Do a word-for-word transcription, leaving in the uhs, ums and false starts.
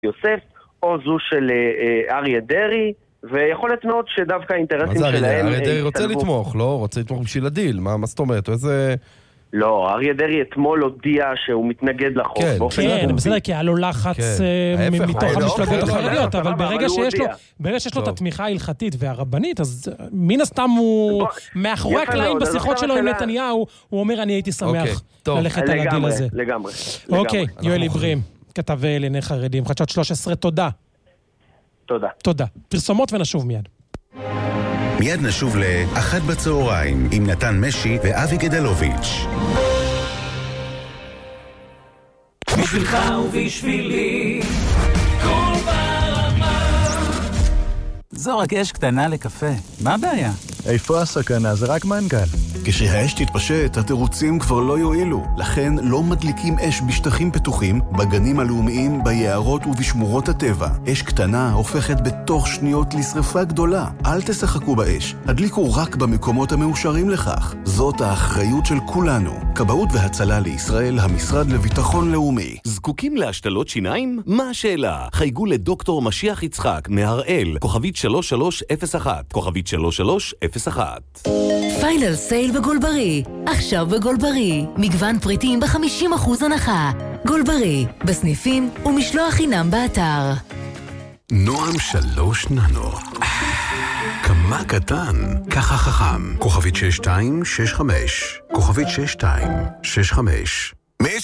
יוסף, או זו של אריה דרי, ויכול להיות מאוד שדווקא האינטרסים שלהם... אריה דרי רוצה לתמוך, לא? רוצה לתמוך בשביל הדיל, מה זאת אומרת? איזה... לא, אריה דרי אתמול הודיע שהוא מתנגד לחוק. כן, בסדר, כי היה לו לחץ מתוך המפלגות החרדיות, אבל ברגע שיש לו את התמיכה ההלכתית והרבנית, אז מן הסתם הוא, מאחורי הקלעים בשיחות שלו עם נתניהו, הוא אומר, אני הייתי שמח ללכת על הדיל הזה. לגמרי. אוקיי, יואל עיברים, כתב לענייני חרדים, חדשות שלוש עשרה, תודה. תודה. תודה. פרסומות ונשוב מיד. מיד נשוב לאחת בצהריים עם נתן משי ואבי גדלוביץ'. בשבילך ובשבילי כל ברמה. זו רק אש קטנה לקפה, מה הבעיה? איפה הסכנה? זה רק מנגל. כשהאש תתפשט, התירוצים כבר לא יועילו. לכן לא מדליקים אש בשטחים פתוחים, בגנים הלאומיים, ביערות ובשמורות הטבע. אש קטנה הופכת בתוך שניות לשרפה גדולה. אל תשחקו באש, הדליקו רק במקומות המאושרים לכך. זאת האחריות של כולנו. כבאות והצלה לישראל, המשרד לביטחון לאומי. זקוקים להשתלות שיניים? מה השאלה? חייגו לדוקטור משיח יצחק מהראל, כוכבית שלוש שלוש אפס אחת, כוכבית שלוש שלוש אפס אחת. פיינל סייל בגולברי, עכשיו בגולברי, מגוון פריטים ב-חמישים אחוז הנחה. גולברי, בסניפים ומשלוח חינם באתר. נועם שלוש ננו. כמה קטן, ככה חכם. כוכבית שש שתיים שש חמש, כוכבית שש שתיים שש חמש.